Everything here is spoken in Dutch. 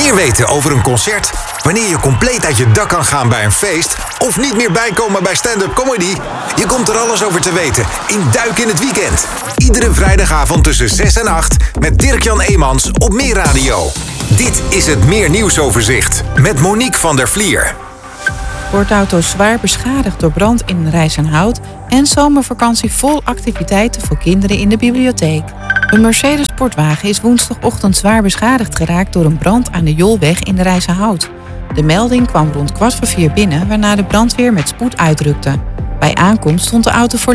Meer weten over een concert, wanneer je compleet uit je dak kan gaan bij een feest of niet meer bijkomen bij stand-up comedy? Je komt er alles over te weten in Duik in het Weekend. Iedere vrijdagavond tussen 6 en 8 met Dirk-Jan Eemans op Meer Radio. Dit is het Meer Nieuwsoverzicht met Monique van der Vlier. Sportauto's zwaar beschadigd door brand in Rijsenhout en zomervakantie vol activiteiten voor kinderen in de bibliotheek. Een Mercedes-sportwagen is woensdagochtend zwaar beschadigd geraakt door een brand aan de Jolweg in de Rijsenhout. De melding kwam rond 3:15 binnen, waarna de brandweer met spoed uitrukte. Bij aankomst stond de auto voor